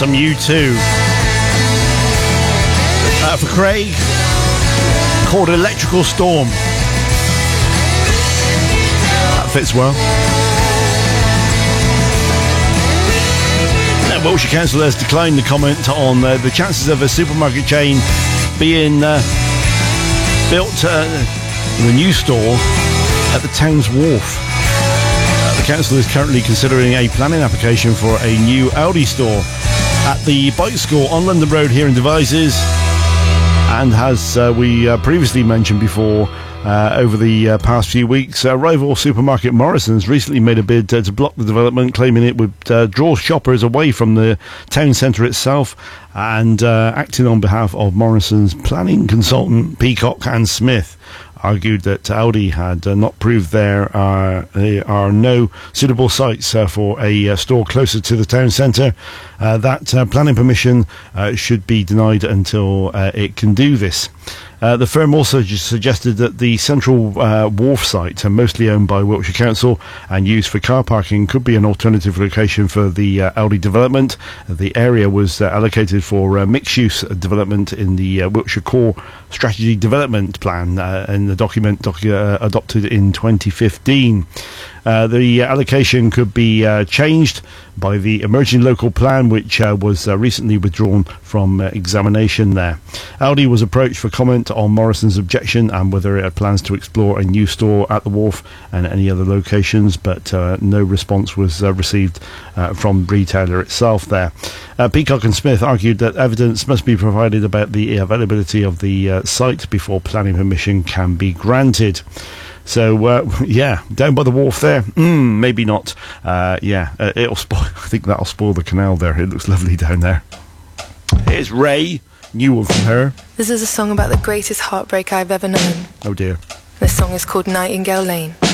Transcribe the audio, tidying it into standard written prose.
some U2. For Craig, called Electrical Storm. That fits well. Wiltshire Council has declined to comment on the chances of a supermarket chain being built in a new store at the town's wharf. The council is currently considering a planning application for a new Aldi store at the Bike School on London Road here in Devizes, and as we previously mentioned before, over the past few weeks, rival supermarket Morrison's recently made a bid to block the development, claiming it would draw shoppers away from the town centre itself, and acting on behalf of Morrison's planning consultant Peacock and Smith argued that Aldi had not proved there are no suitable sites for a store closer to the town centre. That planning permission should be denied until it can do this. The firm also suggested that the central wharf site, mostly owned by Wiltshire Council and used for car parking, could be an alternative location for the Aldi development. The area was allocated for mixed-use development in the Wiltshire Core Strategy Development Plan in the document adopted in 2015. The allocation could be changed by the Emerging Local Plan, which was recently withdrawn from examination there. Aldi was approached for comment on Morrison's objection and whether it had plans to explore a new store at the wharf and any other locations, but no response was received from the retailer itself there. Peacock and Smith argued that evidence must be provided about the availability of the site before planning permission can be granted. So, down by the wharf there, maybe not. It'll spoil. I think that'll spoil the canal there. It looks lovely down there. Here's Ray, new one from her. This is a song about the greatest heartbreak I've ever known. Oh dear. This song is called Nightingale Lane.